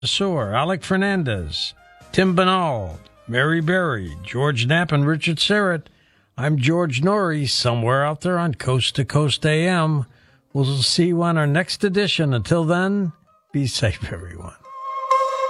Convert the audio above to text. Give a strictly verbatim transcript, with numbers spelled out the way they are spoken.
Sewer, Alec Fernandez, Tim Bernald, Mary Berry, George Knapp, and Richard Serrett. I'm George Norrie, somewhere out there on Coast to Coast A M. We'll see you on our next edition. Until then, be safe, everyone.